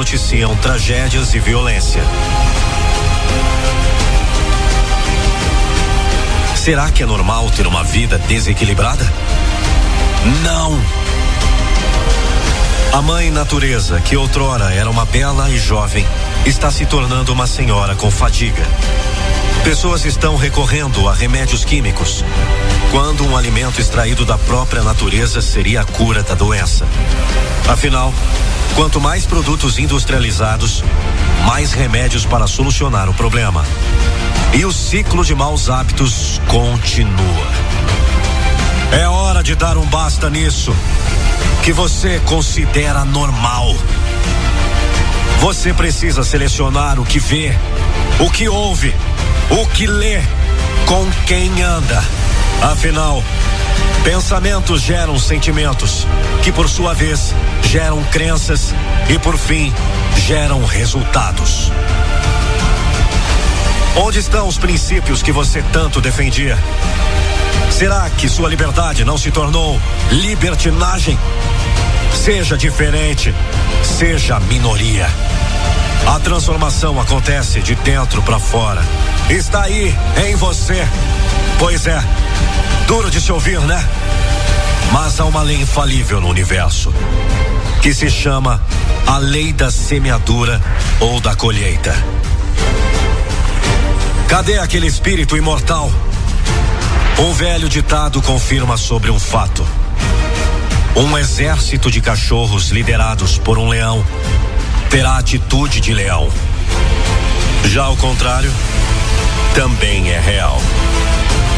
noticiam tragédias e violência. Será que é normal ter uma vida desequilibrada? Não! A mãe natureza, que outrora era uma bela e jovem, está se tornando uma senhora com fadiga. Pessoas estão recorrendo a remédios químicos, quando um alimento extraído da própria natureza seria a cura da doença. Afinal, quanto mais produtos industrializados, mais remédios para solucionar o problema. E o ciclo de maus hábitos continua. É hora de dar um basta nisso que você considera normal. Você precisa selecionar o que vê, o que ouve, o que lê, com quem anda. Afinal, pensamentos geram sentimentos, que por sua vez geram crenças e por fim geram resultados. Onde estão os princípios que você tanto defendia? Será que sua liberdade não se tornou libertinagem? Seja diferente, seja minoria. A transformação acontece de dentro para fora. Está aí, em você. Pois é, duro de se ouvir, né? Mas há uma lei infalível no universo, que se chama a lei da semeadura ou da colheita. Cadê aquele espírito imortal? Um velho ditado confirma sobre um fato. Um exército de cachorros liderados por um leão terá atitude de leão. Já o contrário também é real.